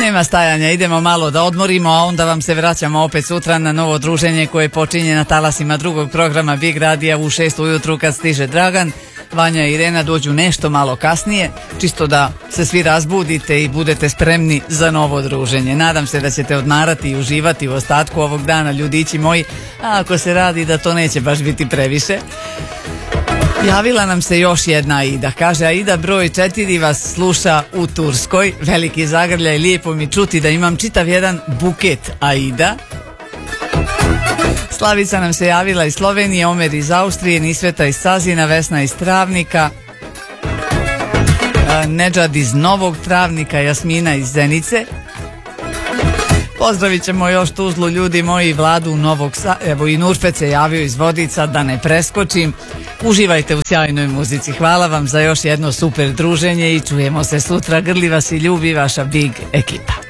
Nema stajanja, idemo malo da odmorimo, a onda vam se vraćamo opet sutra na novo druženje koje počinje na talasima drugog programa Big Radija u 6 ujutru kad stiže Dragan. Vanja i Irena dođu nešto malo kasnije, čisto da se svi razbudite i budete spremni za novo druženje. Nadam se da ćete odmarati i uživati u ostatku ovog dana, ljudići moji, a ako se radi da to neće baš biti previše. Javila nam se još jedna Aida. Kaže, Aida broj 4 vas sluša u Turskoj. Veliki zagrljaj, lijepo mi čuti da imam čitav jedan buket Aida. Slavica nam se javila iz Slovenije, Omer iz Austrije, Nisveta iz Sazina, Vesna iz Travnika, Nedžad iz Novog Travnika, Jasmina iz Zenice. Pozdravit ćemo još Tuzlu, ljudi moji, Vladu Novog evo i Nurfet se javio iz Vodica, da ne preskočim. Uživajte u sjajnoj muzici. Hvala vam za još jedno super druženje i čujemo se sutra. Grli vas i ljubi vaša Big ekipa.